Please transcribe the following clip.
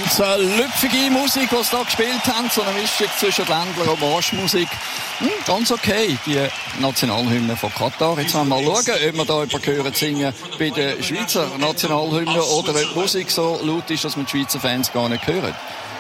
Ganz lüpfige Musik, die sie da gespielt haben. So eine Mischung zwischen Ländler und Marschmusik. Ganz okay, die Nationalhymne von Katar. Jetzt wollen wir mal schauen, ob wir da jemanden hören singen bei der Schweizer Nationalhymne oder ob die Musik so laut ist, dass wir die Schweizer Fans gar nicht hören.